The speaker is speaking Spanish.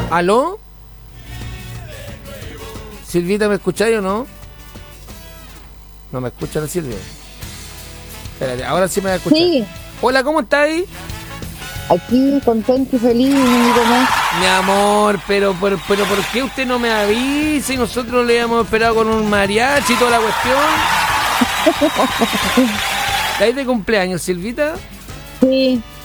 ¿Aló? Silvita, ¿me escucháis o no? No me escucha la Silvia. Espérate, ahora sí me va a escuchar. Sí, Hola, ¿cómo estáis? aquí contento y feliz, un minuto más. Mi amor, pero ¿por qué usted no me avisa y nosotros le hemos esperado con un mariachi y toda la cuestión? ¿Estáis de cumpleaños, Silvita? Sí,